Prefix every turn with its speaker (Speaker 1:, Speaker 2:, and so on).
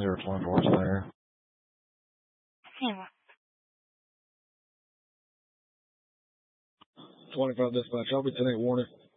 Speaker 1: 024 Center.
Speaker 2: Yeah.
Speaker 1: 25 dispatch. I'll be 10-8 warning.